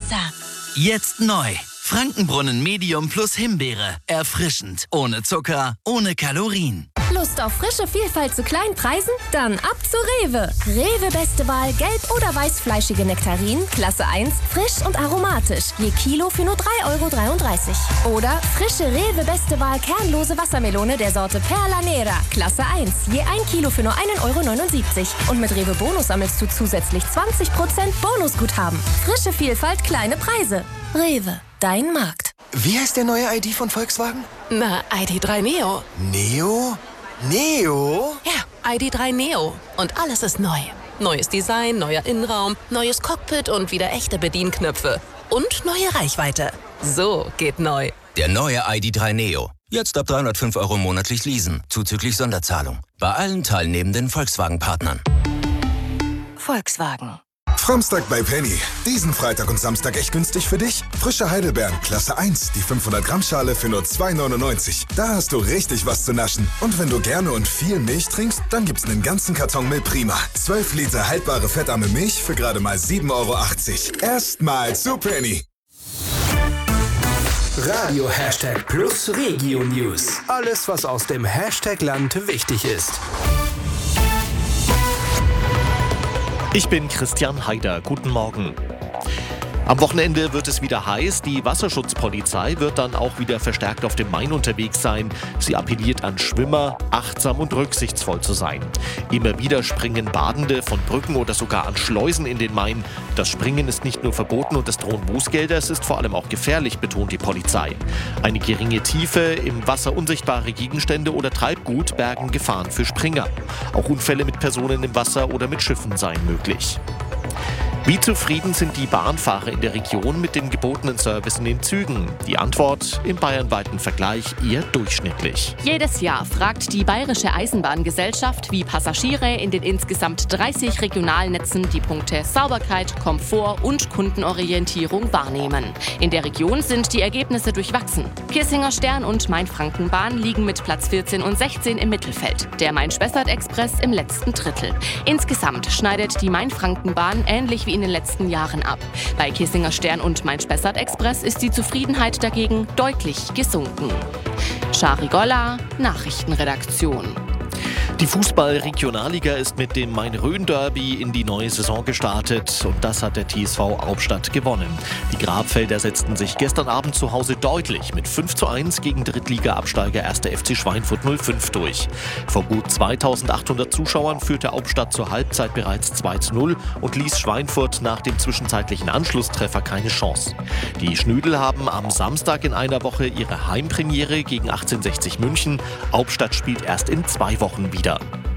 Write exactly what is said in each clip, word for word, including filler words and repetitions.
Pizza. Jetzt neu. Frankenbrunnen Medium plus Himbeere. Erfrischend. Ohne Zucker, ohne Kalorien. Lust auf frische Vielfalt zu kleinen Preisen? Dann ab zu Rewe. Rewe beste Wahl gelb- oder weißfleischige Nektarinen, Klasse eins, frisch und aromatisch. Je Kilo für nur drei Euro dreiunddreißig. Oder frische Rewe beste Wahl kernlose Wassermelone der Sorte Perla Nera, Klasse eins. Je ein Kilo für nur ein Euro neunundsiebzig. Und mit Rewe Bonus sammelst du zusätzlich zwanzig Prozent Bonusguthaben. Frische Vielfalt, kleine Preise. Rewe, dein Markt. Wie heißt der neue I D von Volkswagen? Na, I D drei Neo. Neo? Neo? Ja, I D drei Neo. Und alles ist neu. Neues Design, neuer Innenraum, neues Cockpit und wieder echte Bedienknöpfe. Und neue Reichweite. So geht neu. Der neue I D drei Neo. Jetzt ab dreihundertfünf Euro monatlich leasen, zuzüglich Sonderzahlung. Bei allen teilnehmenden Volkswagen-Partnern. Volkswagen. Samstag bei Penny. Diesen Freitag und Samstag echt günstig für dich. Frische Heidelbeeren, Klasse eins, die fünfhundert Gramm Schale für nur zwei neunundneunzig. Da hast du richtig was zu naschen. Und wenn du gerne und viel Milch trinkst, dann gibt's einen ganzen Karton Milch Prima. zwölf Liter haltbare fettarme Milch für gerade mal sieben Euro achtzig. Erstmal zu Penny. Radio Hashtag Plus Regio News. Alles, was aus dem Hashtag-Land wichtig ist. Ich bin Christian Haider. Guten Morgen. Am Wochenende wird es wieder heiß. Die Wasserschutzpolizei wird dann auch wieder verstärkt auf dem Main unterwegs sein. Sie appelliert an Schwimmer, achtsam und rücksichtsvoll zu sein. Immer wieder springen Badende von Brücken oder sogar an Schleusen in den Main. Das Springen ist nicht nur verboten und es drohen Bußgelder, es ist vor allem auch gefährlich, betont die Polizei. Eine geringe Tiefe, im Wasser unsichtbare Gegenstände oder Treibgut bergen Gefahren für Springer. Auch Unfälle mit Personen im Wasser oder mit Schiffen seien möglich. Wie zufrieden sind die Bahnfahrer in der Region mit dem gebotenen Service in den Zügen? Die Antwort im bayernweiten Vergleich eher durchschnittlich. Jedes Jahr fragt die Bayerische Eisenbahngesellschaft, wie Passagiere in den insgesamt dreißig Regionalnetzen die Punkte Sauberkeit, Komfort und Kundenorientierung wahrnehmen. In der Region sind die Ergebnisse durchwachsen. Kissinger Stern und Main-Franken-Bahn liegen mit Platz vierzehn und sechzehn im Mittelfeld. Der Main-Spessart-Express im letzten Drittel. Insgesamt schneidet die Main-Franken-Bahn ähnlich wie in den letzten Jahren ab. Bei Kissinger Stern und Main-Spessart-Express ist die Zufriedenheit dagegen deutlich gesunken. Shari Golla, Nachrichtenredaktion. Die Fußball-Regionalliga ist mit dem Main-Rhön-Derby in die neue Saison gestartet und das hat der T S V Hauptstadt gewonnen. Die Grabfelder setzten sich gestern Abend zu Hause deutlich mit fünf zu eins gegen Drittliga-Absteiger erster F C Schweinfurt null fünf durch. Vor gut zweitausendachthundert Zuschauern führte Hauptstadt zur Halbzeit bereits zwei zu null und ließ Schweinfurt nach dem zwischenzeitlichen Anschlusstreffer keine Chance. Die Schnödel haben am Samstag in einer Woche ihre Heimpremiere gegen achtzehnhundertsechzig München. Hauptstadt spielt erst in zwei Wochen wieder.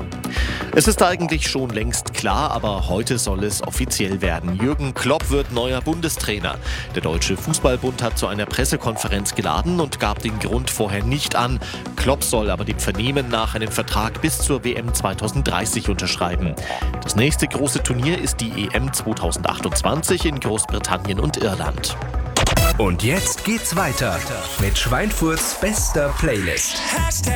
Es ist eigentlich schon längst klar, aber heute soll es offiziell werden. Jürgen Klopp wird neuer Bundestrainer. Der Deutsche Fußballbund hat zu einer Pressekonferenz geladen und gab den Grund vorher nicht an. Klopp soll aber dem Vernehmen nach einen Vertrag bis zur W M zweitausenddreißig unterschreiben. Das nächste große Turnier ist die E M zweitausendachtundzwanzig in Großbritannien und Irland. Und jetzt geht's weiter mit Schweinfurts bester Playlist.